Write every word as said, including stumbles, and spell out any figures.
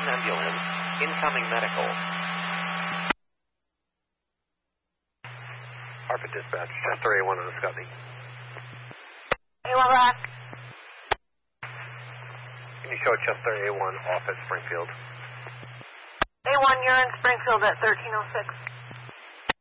ambulance. Incoming medical. Hartford Dispatch, Chester A one on Scotty. A one back. Can you show Chester A one off at Springfield? A one, you're in Springfield at thirteen oh six.